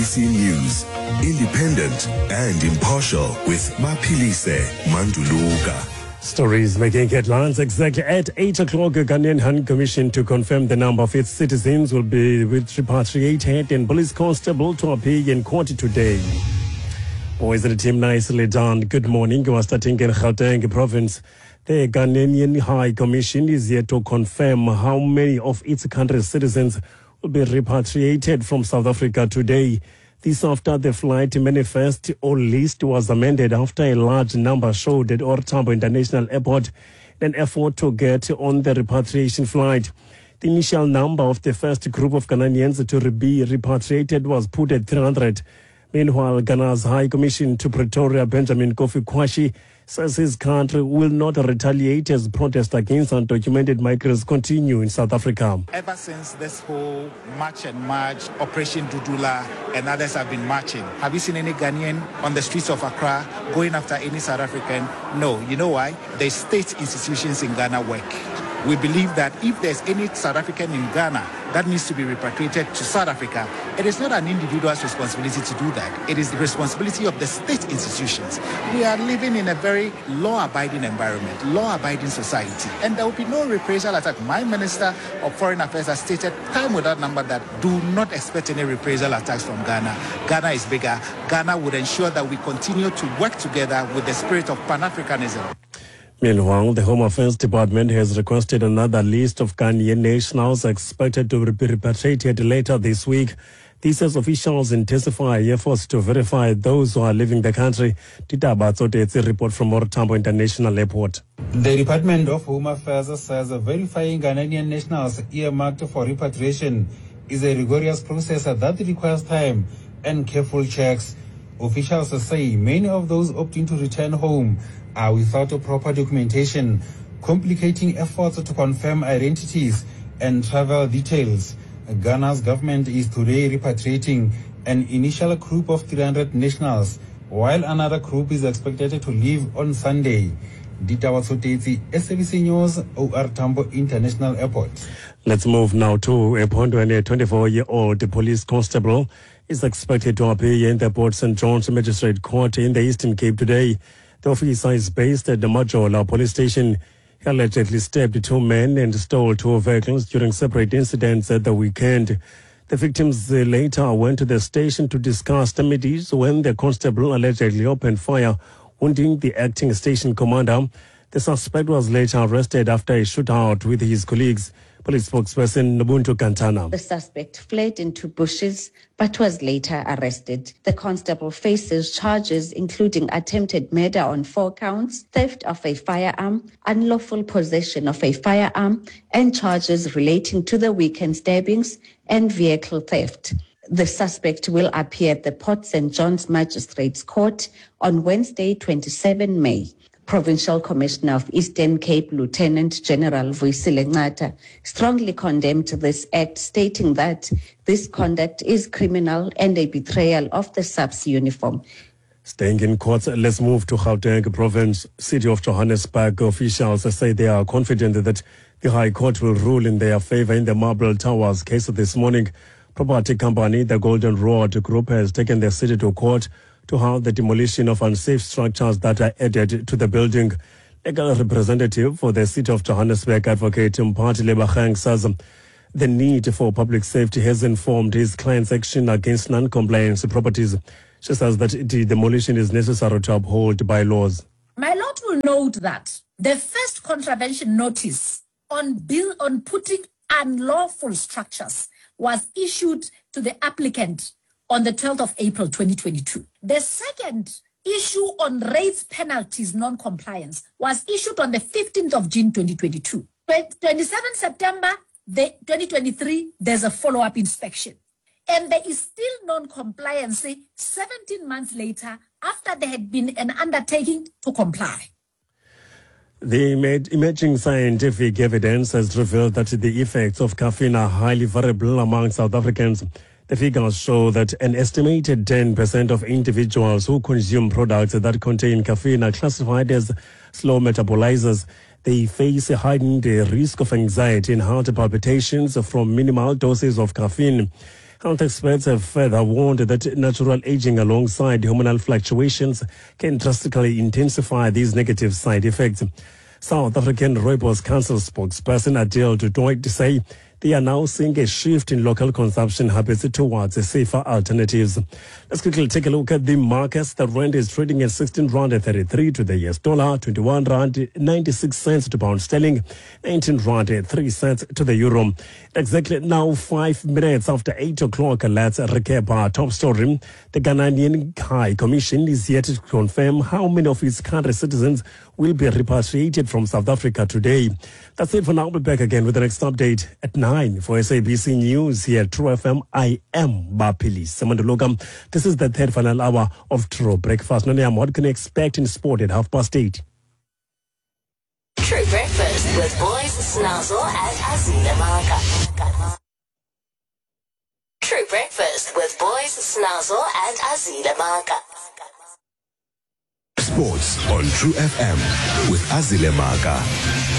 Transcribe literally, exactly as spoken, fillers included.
C News, independent and impartial with Maphilise Manduluka. Stories making headlines exactly at eight o'clock. A Ghanaian High Commission to confirm the number of its citizens will be repatriated and police constable to appear in court today. Boys and the team nicely done. Good morning. We are starting in Gauteng province. The Ghanaian High Commission is yet to confirm how many of its country's citizens will be repatriated from South Africa today. This after the flight manifest or list was amended after a large number showed at OR Tambo International Airport in an effort to get on the repatriation flight. The initial number of the first group of Ghanaians to be repatriated was put at three hundred. Meanwhile, Ghana's High Commission to Pretoria, Benjamin Kofi Kwashi, says his country will not retaliate as protests against undocumented migrants continue in South Africa. Ever since this whole March and March, Operation Dudula and others have been marching, have you seen any Ghanaian on the streets of Accra going after any South African? No. You know why? The state institutions in Ghana work. We believe that if there's any South African in Ghana that needs to be repatriated to South Africa, it is not an individual's responsibility to do that. It is the responsibility of the state institutions. We are living in a very law-abiding environment, law-abiding society, and there will be no reprisal attack. My Minister of Foreign Affairs has stated time without number that do not expect any reprisal attacks from Ghana. Ghana is bigger. Ghana would ensure that we continue to work together with the spirit of Pan-Africanism. Meanwhile, the Home Affairs Department has requested another list of Ghanaian nationals expected to be repatriated later this week. This as officials intensify efforts to verify those who are leaving the country. Tita Batsote, it's a report from OR Tambo International Airport. The Department of Home Affairs says verifying Ghanaian nationals earmarked for repatriation is a rigorous process that requires time and careful checks. Officials say many of those opting to return home are without a proper documentation, complicating efforts to confirm identities and travel details. Ghana's government is today repatriating an initial group of three hundred nationals, while another group is expected to leave on Sunday. Dita Watsotezi, S A B C News, O R Tambo International Airport. Let's move now to a point when a twenty-four-year-old police constable is expected to appear in the Port Saint John's Magistrate Court in the Eastern Cape today. The officer is based at the Majola police station. He allegedly stabbed two men and stole two vehicles during separate incidents at the weekend. The victims later went to the station to discuss remedies when the constable allegedly opened fire, wounding the acting station commander. The suspect was later arrested after a shootout with his colleagues. Police spokesperson Nobuntu Kantana. The suspect fled into bushes but was later arrested. The constable faces charges including attempted murder on four counts, theft of a firearm, unlawful possession of a firearm, and charges relating to the weekend stabbings and vehicle theft. The suspect will appear at the Port Saint John's Magistrates Court on Wednesday, the twenty-seventh of May. Provincial Commissioner of Eastern Cape, Lieutenant General Vuyisile Nxata, strongly condemned this act, stating that this conduct is criminal and a betrayal of the S A P S uniform. Staying in courts, let's move to Gauteng province. City of Johannesburg officials say they are confident that the High Court will rule in their favor in the Marble Towers case this morning. Property company, the Golden Road Group, has taken the city to court to halt the demolition of unsafe structures that are added to the building. Legal representative for the City of Johannesburg, Advocate Mpati Lebachang, says the need for public safety has informed his client's action against non-compliance properties. She says that the demolition is necessary to uphold bylaws. My lord will note that the first contravention notice on bill on putting unlawful structures was issued to the applicant on the twelfth of April twenty twenty-two. The second issue on rates, penalties, non-compliance was issued on the fifteenth of June twenty twenty-two. twenty-seventh of September the twenty twenty-three, there's a follow-up inspection. And there is still non-compliance seventeen months later after there had been an undertaking to comply. The emerging scientific evidence has revealed that the effects of caffeine are highly variable among South Africans. The figures show that an estimated ten percent of individuals who consume products that contain caffeine are classified as slow metabolizers. They face a heightened risk of anxiety and heart palpitations from minimal doses of caffeine. Health experts have further warned that natural aging alongside hormonal fluctuations can drastically intensify these negative side effects. South African Rooibos Council spokesperson Adele du Toit say they are now seeing a shift in local consumption habits towards safer alternatives. Let's quickly take a look at the markets. The rand is trading at sixteen rand thirty-three to the U S dollar, twenty-one rand ninety-six cents to pound sterling, nineteen rand three cents to the euro. Exactly now, five minutes after eight o'clock, let's recap our top story. The Ghanaian High Commission is yet to confirm how many of its country citizens will be repatriated from South Africa today. That's it for now. We'll be back again with the next update at nine for S A B C News here at True F M. I am Bapili Samandulogam. This is the third final hour of True Breakfast. Now, what can you expect in sport at half past eight? True Breakfast with Boys Snazzle and Azila Marga. True Breakfast with Boys Snazzle and Azila Marga. Sports on True F M with Azile Maga.